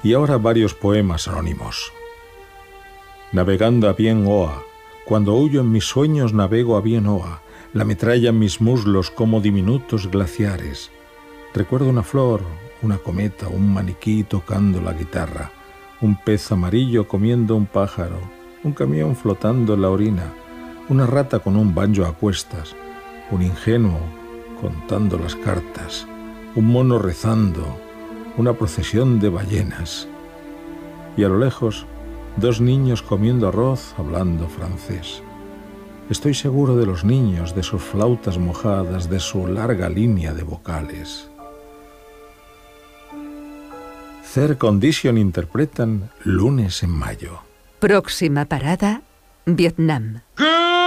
y ahora varios poemas anónimos. Navegando a bien Oa, cuando huyo en mis sueños navego a bien Oa, la metralla en mis muslos como diminutos glaciares. Recuerdo una flor, una cometa, un maniquí tocando la guitarra, un pez amarillo comiendo un pájaro, un camión flotando en la orina, una rata con un banjo a cuestas, un ingenuo contando las cartas, un mono rezando, una procesión de ballenas. Y a lo lejos, 2 niños comiendo arroz, hablando francés. Estoy seguro de los niños, de sus flautas mojadas, de su larga línea de vocales. Third Condition interpretan Lunes en Mayo. Próxima parada, Vietnam.